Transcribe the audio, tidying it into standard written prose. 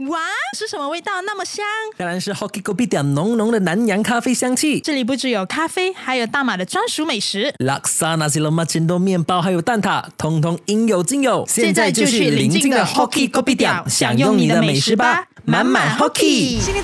哇，是什么味道那么香？ 当然是 Hoki Kopi 点浓浓的南洋咖啡香气。 这里不只有咖啡，还有大马的专属美食。 Laksa Nasi Lemak Cendol 面包还有蛋挞，通通应有尽有。 现在就去邻近的 Hoki Kopi 点享用你的美食吧，满满 Hoki。